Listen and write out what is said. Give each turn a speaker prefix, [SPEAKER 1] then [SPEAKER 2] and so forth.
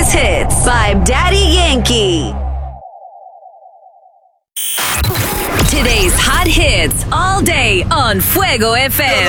[SPEAKER 1] Greatest Hits by Daddy Yankee. Today's hot hits all day on Fuego FM.